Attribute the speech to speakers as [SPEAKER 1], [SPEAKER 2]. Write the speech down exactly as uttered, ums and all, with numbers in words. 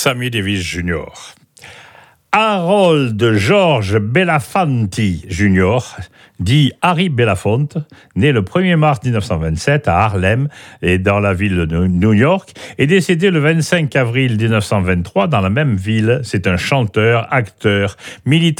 [SPEAKER 1] Sammy Davis junior Harold George Belafonte junior, dit Harry Belafonte, né le premier mars dix-neuf cent vingt-sept à Harlem et dans la ville de New York, est décédé le vingt-cinq avril dix-neuf cent vingt-trois dans la même ville. C'est un chanteur, acteur, militant